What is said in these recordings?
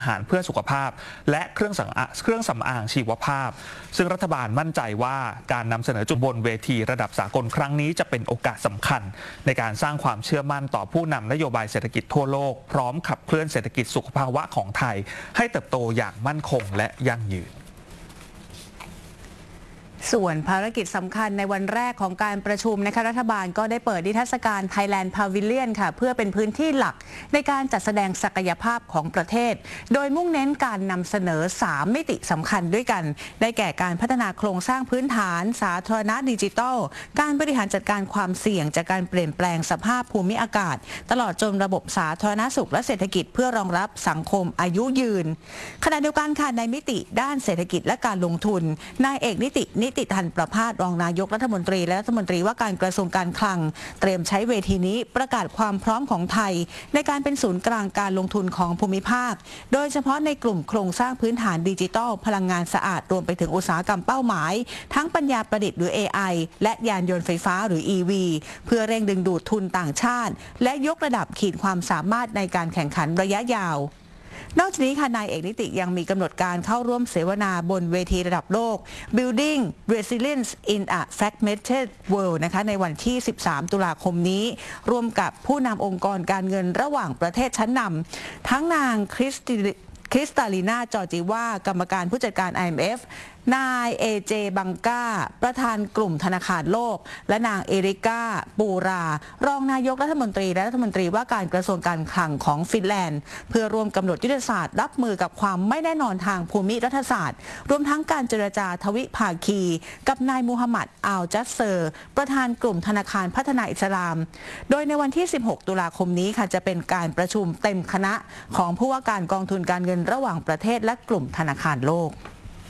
อาหารเพื่อสุขภาพและเครื่องสำอางชีวภาพซึ่งรัฐบาลมั่นใจว่าการนำเสนอจุดบนเวทีระดับสากลครั้งนี้จะเป็นโอกาสสำคัญในการสร้างความเชื่อมั่นต่อผู้นำนโยบายเศรษฐกิจทั่วโลกพร้อมขับเคลื่อนเศรษฐกิจสุขภาวะของไทยให้เติบโตอย่างมั่นคงและยั่งยืนส่วนภารกิจสำคัญในวันแรกของการประชุมนะคะรัฐบาลก็ได้เปิดนิทรรศการ Thailand Pavilion ค่ะเพื่อเป็นพื้นที่หลักในการจัดแสดงศักยภาพของประเทศโดยมุ่งเน้นการนำเสนอ3มิติสำคัญด้วยกันได้แก่การพัฒนาโครงสร้างพื้นฐานสาธารณะดิจิทัลการบริหารจัดการความเสี่ยงจากการเปลี่ยนแปลงสภาพภูมิอากาศตลอดจนระบบสาธารณสุขและเศรษฐกิจเพื่อรองรับสังคมอายุยืนขณะเดียวกันค่ะในมิติด้านเศรษฐกิจและการลงทุนนายเอกนิติธันประภาสรองนายกรัฐมนตรีและรัฐมนตรีว่าการกระทรวงการคลังเตรียมใช้เวทีนี้ประกาศความพร้อมของไทยในการเป็นศูนย์กลางการลงทุนของภูมิภาคโดยเฉพาะในกลุ่มโครงสร้างพื้นฐานดิจิทัลพลังงานสะอาดรวมไปถึงอุตสาหกรรมเป้าหมายทั้งปัญญาประดิษฐ์หรือ AI และยานยนต์ไฟฟ้าหรือ EV เพื่อเร่งดึงดูดทุนต่างชาติและยกระดับขีดความสามารถในการแข่งขันระยะยาวนอกจากนี้ค่ะนายเอกนิติยังมีกำหนดการเข้าร่วมเสวนาบนเวทีระดับโลก Building Resilience in a Fragmented World นะคะในวันที่ 13 ตุลาคมนี้ร่วมกับผู้นำองค์กรการเงินระหว่างประเทศชั้นนำทั้งนางคริสตาลีนาจอร์จิว่ากรรมการผู้จัดการ IMF นายเอเจบังกาประธานกลุ่มธนาคารโลกและนางเอริกาปูรารองนายกรัฐมนตรีและรัฐมนตรีว่าการกระทรวงการคลังของฟินแลนด์เพื่อร่วมกำหนดยุทธศาสตร์รับมือกับความไม่แน่นอนทางภูมิรัฐศาสตร์รวมทั้งการเจรจาทวิภาคีกับนายมูฮัมหมัดอัลจัสเซอร์ประธานกลุ่มธนาคารพัฒนาอิสลามโดยในวันที่ 16 ตุลาคมนี้ค่ะจะเป็นการประชุมเต็มคณะของผู้ว่าการกองทุนการเงินระหว่างประเทศและกลุ่มธนาคารโลก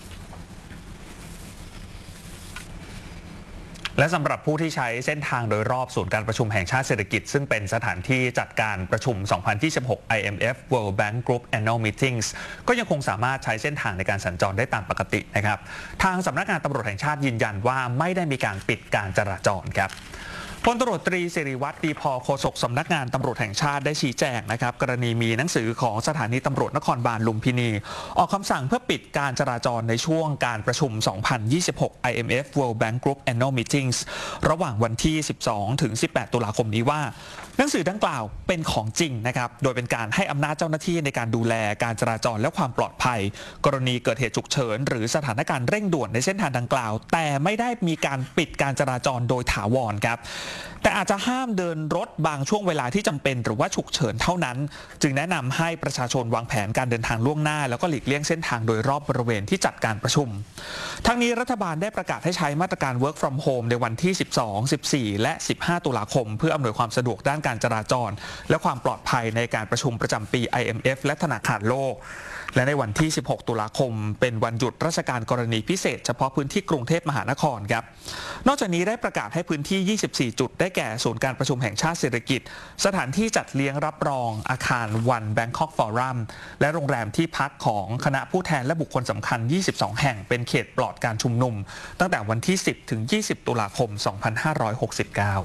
และสำหรับผู้ที่ใช้เส้นทางโดยรอบศูนย์การประชุมแห่งชาติเศรษฐกิจซึ่งเป็นสถานที่จัดการประชุม 2026 IMF World Bank Group Annual Meetings ก็ยังคงสามารถใช้เส้นทางในการสัญจรได้ตามปกตินะครับทางสำนักงานตำรวจแห่งชาติยืนยันว่าไม่ได้มีการปิดการจราจรครับพลตำรวจตรีสิริวัฒน์ดีพอโฆษกสำนักงานตำรวจแห่งชาติได้ชี้แจงนะครับกรณีมีหนังสือของสถานีตำรวจนครบาลลุมพินีออกคำสั่งเพื่อปิดการจราจรในช่วงการประชุม 2026 IMF World Bank Group Annual Meetings ระหว่างวันที่ 12 ถึง 18 ตุลาคมนี้ว่าหนังสือดังกล่าวเป็นของจริงนะครับโดยเป็นการให้อำนาจเจ้าหน้าที่ในการดูแลการจราจรและความปลอดภัยกรณีเกิดเหตุฉุกเฉินหรือสถานการณ์เร่งด่วนในเส้นทางดังกล่าวแต่ไม่ได้มีการปิดการจราจรโดยถาวรครับแต่อาจจะห้ามเดินรถบางช่วงเวลาที่จำเป็นหรือว่าฉุกเฉินเท่านั้นจึงแนะนำให้ประชาชนวางแผนการเดินทางล่วงหน้าแล้วก็หลีกเลี่ยงเส้นทางโดยรอบบริเวณที่จัดการประชุมทั้งนี้รัฐบาลได้ประกาศให้ใช้มาตรการ Work from Home ในวันที่ 12, 14 และ 15 ตุลาคมเพื่ออำนวยความสะดวกด้านการจราจรและความปลอดภัยในการประชุมประจำปี IMF และธนาคารโลกและในวันที่ 16 ตุลาคมเป็นวันหยุดราชการกรณีพิเศษเฉพาะพื้นที่กรุงเทพมหานครครับนอกจากนี้ได้ประกาศให้พื้นที่ 24 จุดได้แก่ศูนย์การประชุมแห่งชาติเศรษฐกิจสถานที่จัดเลี้ยงรับรองอาคารวันแบงคอกฟอรัมและโรงแรมที่พักของคณะผู้แทนและบุคคลสำคัญ 22 แห่งเป็นเขตปลอดการชุมนุมตั้งแต่วันที่ 10 ถึง 20 ตุลาคม 2569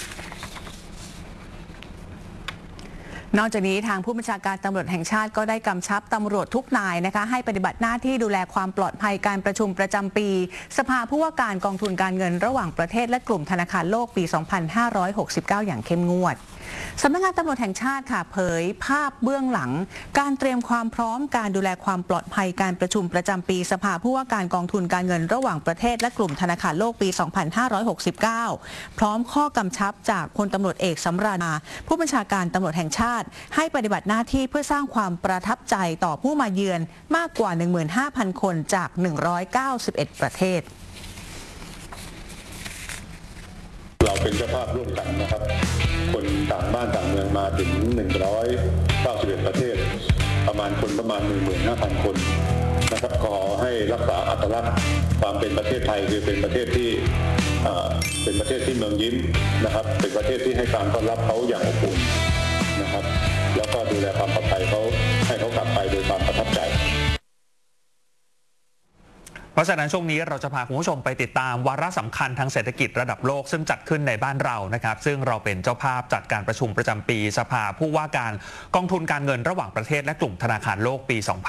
นอกจากนี้ทางผู้บัญชาการตำรวจแห่งชาติก็ได้กำชับตำรวจทุกนายนะคะให้ปฏิบัติหน้าที่ดูแลความปลอดภัยการประชุมประจำปีสภาผู้ว่าการกองทุนการเงินระหว่างประเทศและกลุ่มธนาคารโลกปี 2569 อย่างเข้มงวดสำนักงานตำรวจแห่งชาติค่ะเผยภาพเบื้องหลังการเตรียมความพร้อมการดูแลความปลอดภัยการประชุมประจำปีสภาผู้ว่าการกองทุนการเงินระหว่างประเทศและกลุ่มธนาคารโลกปี 2569 พร้อมข้อกำชับจากพลตำรวจเอกสำราญผู้บัญชาการตำรวจแห่งชาติให้ปฏิบัติหน้าที่เพื่อสร้างความประทับใจต่อผู้มาเยือนมากกว่า 15,000 คนจาก 191 ประเทศเราเป็นเจ้าภาพร่วมกันนะครับคนต่างบ้านต่างเมืองมาถึง191ประเทศประมาณ 15,000 คนนะครับขอให้รักษาอัตลักษณ์ความเป็นประเทศไทยคือเป็นประเทศที่เมืองยิ้มนะครับเป็นประเทศที่ให้การต้อนรับเขาอย่างอบอุ่นนะครับแล้วก็ดูแลความปลอดภัยเขาให้เขากลับไปโดยความประทับใจปราะฉะนั้นช่วงนี้เราจะพาคุณผู้ชมไปติดตามวาระสำคัญทางเศรษฐกิจระดับโลกซึ่งจัดขึ้นในบ้านเรานะครับซึ่งเราเป็นเจ้าภาพจัดการประชุมประจำปีสภาผู้ว่าการกองทุนการเงินระหว่างประเทศและกลุ่มธนาคารโลกปี